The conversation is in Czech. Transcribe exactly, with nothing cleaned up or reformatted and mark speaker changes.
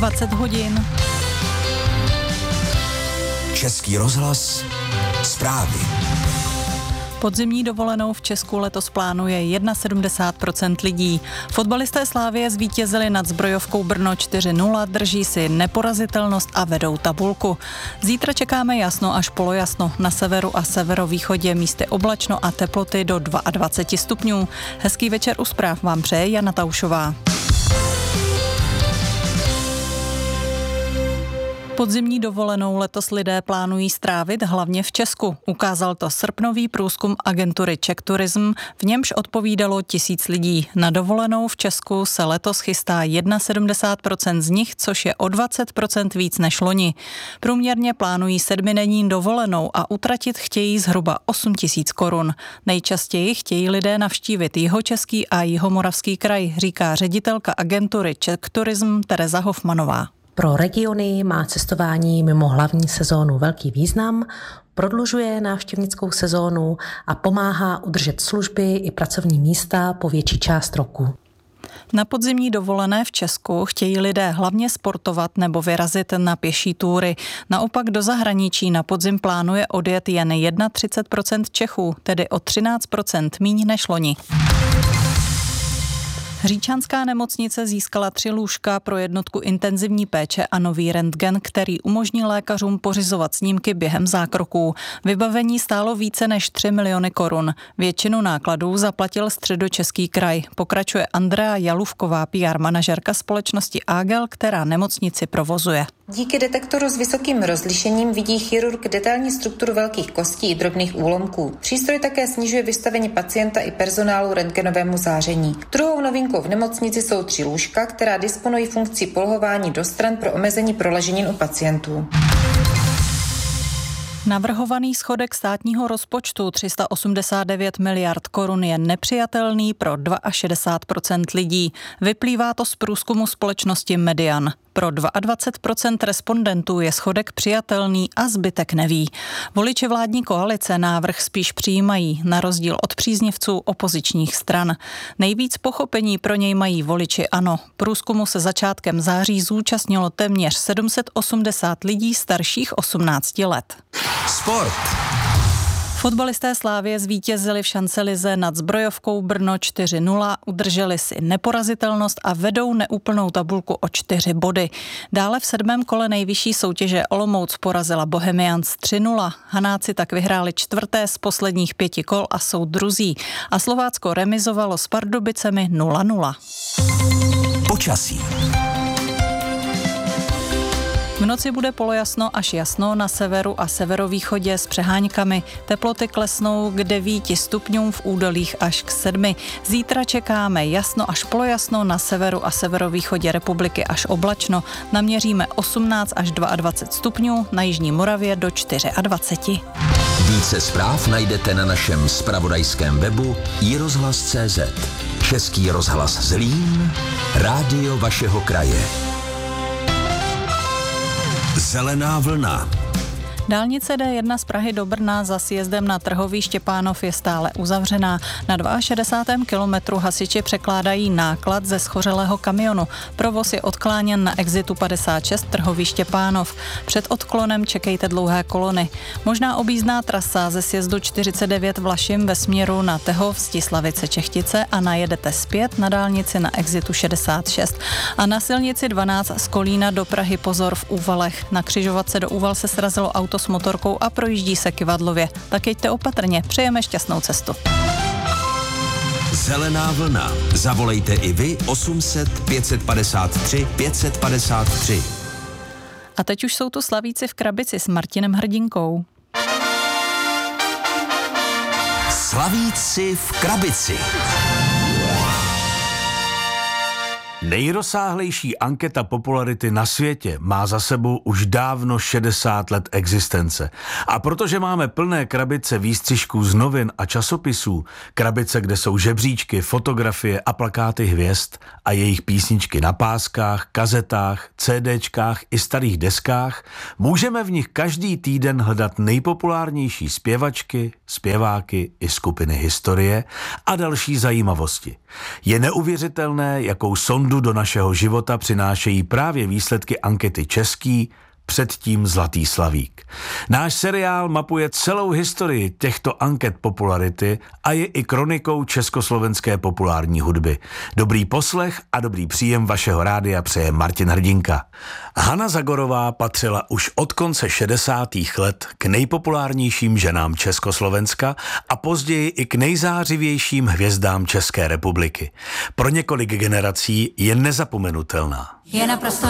Speaker 1: dvacet hodin.
Speaker 2: Český rozhlas, zprávy.
Speaker 1: Podzimní dovolenou v Česku letos plánuje sedmdesát jedna procent lidí. Fotbalisté Slavie zvítězili nad Zbrojovkou Brno čtyři nula, drží si neporazitelnost a vedou tabulku. Zítra čekáme jasno až polojasno, na severu a severovýchodě místy oblačno a teploty do dvacet dva stupňů. Hezký večer u zpráv vám přeje Jana Taušová. Podzimní dovolenou letos lidé plánují strávit hlavně v Česku. Ukázal to srpnový průzkum agentury Czech Tourism, v němž odpovídalo tisíc lidí. Na dovolenou v Česku se letos chystá sedmdesát jedna procent z nich, což je o dvacet procent víc než loni. Průměrně plánují sedmidenní dovolenou a utratit chtějí zhruba osm tisíc korun. Nejčastěji chtějí lidé navštívit Jihočeský a Jihomoravský kraj, říká ředitelka agentury Czech Tourism Tereza Hofmanová.
Speaker 3: Pro regiony má cestování mimo hlavní sezónu velký význam, prodlužuje návštěvnickou sezónu a pomáhá udržet služby i pracovní místa po větší část roku.
Speaker 1: Na podzimní dovolené v Česku chtějí lidé hlavně sportovat nebo vyrazit na pěší túry. Naopak do zahraničí na podzim plánuje odjet jen třicet jedna procent Čechů, tedy o třináct procent míň než loni. Hříčanská nemocnice získala tři lůžka pro jednotku intenzivní péče a nový rentgen, který umožní lékařům pořizovat snímky během zákroků. Vybavení stálo více než tři miliony korun. Většinu nákladů zaplatil Středočeský kraj. Pokračuje Andrea Jalůvková, P R manažerka společnosti Agel, která nemocnici provozuje.
Speaker 4: Díky detektoru s vysokým rozlišením vidí chirurg detailní strukturu velkých kostí i drobných úlomků. Přístroj také snižuje vystavení pacienta i personálu rentgenovému záření. Druhou novinkou v nemocnici jsou tři lůžka, která disponují funkcí polohování do stran pro omezení proleženin u pacientů.
Speaker 1: Navrhovaný schodek státního rozpočtu tři sta osmdesát devět miliard korun je nepřijatelný pro šedesát dva procent lidí. Vyplývá to z průzkumu společnosti Median. Pro dvacet dva procent respondentů je schodek přijatelný a zbytek neví. Voliči vládní koalice návrh spíš přijímají, na rozdíl od příznivců opozičních stran. Nejvíc pochopení pro něj mají voliči ANO. Průzkumu se začátkem září zúčastnilo téměř sedm set osmdesát lidí starších osmnácti let.
Speaker 2: Sport.
Speaker 1: Fotbalisté Slavie zvítězili v šancelize nad Zbrojovkou Brno čtyři nula, udrželi si neporazitelnost a vedou neúplnou tabulku o čtyři body. Dále v sedmém kole nejvyšší soutěže Olomouc porazila Bohemians tři nula. Hanáci tak vyhráli čtvrté z posledních pěti kol a jsou druzí. A Slovácko remizovalo s Pardubicemi nula nula.
Speaker 2: Počasí.
Speaker 1: V noci bude polojasno až jasno na severu a severovýchodě s přeháňkami. Teploty klesnou k devíti stupňům, v údolích až k sedmi. Zítra čekáme jasno až polojasno, na severu a severovýchodě republiky až oblačno. Naměříme osmnáct až dvacet dva stupňů, na jižní Moravě do dvacet čtyři.
Speaker 2: Více zpráv najdete na našem zpravodajském webu i rozhlas tečka cé zet. Český rozhlas Zlín, rádio vašeho kraje. Zelená vlna.
Speaker 1: Dálnice D jedna z Prahy do Brna za sjezdem na Trhový Štěpánov je stále uzavřená. Na šedesátém druhém kilometru hasiči překládají náklad ze schořelého kamionu. Provoz je odkláněn na exitu padesát šest Trhový Štěpánov. Před odklonem čekejte dlouhé kolony. Možná objízdná trasa ze sjezdu čtyřicet devět Vlašim ve směru na Tehov, Stislavice, Čechtice a najedete zpět na dálnici na exitu šedesát šest. A na silnici dvanáct z Kolína do Prahy pozor v Úvalech. Na křižovatce do Úval se srazilo auto s motorkou a projíždí se Kyvadlově. Tak jeďte opatrně, přejeme šťastnou cestu.
Speaker 2: Zelená vlna. Zavolejte i vy osm set pět set padesát tři pět set padesát tři.
Speaker 1: A teď už jsou tu slavíci v Krabici s Martinem Hrdinkou.
Speaker 2: Slavíci v Krabici.
Speaker 5: Nejrozsáhlejší anketa popularity na světě má za sebou už dávno šedesát let existence. A protože máme plné krabice výstřižků z novin a časopisů, krabice, kde jsou žebříčky, fotografie a plakáty hvězd a jejich písničky na páskách, kazetách, CDčkách i starých deskách, můžeme v nich každý týden hledat nejpopulárnější zpěvačky, zpěváky i skupiny historie a další zajímavosti. Je neuvěřitelné, jakou sondu osud do našeho života přinášejí právě výsledky ankety Český, předtím Zlatý slavík. Náš seriál mapuje celou historii těchto anket popularity a je i kronikou československé populární hudby. Dobrý poslech a dobrý příjem vašeho rádia přeje Martin Hrdinka. Hana Zagorová patřila už od konce šedesátých let k nejpopulárnějším ženám Československa a později i k nejzářivějším hvězdám České republiky. Pro několik generací je nezapomenutelná.
Speaker 6: Je naprosto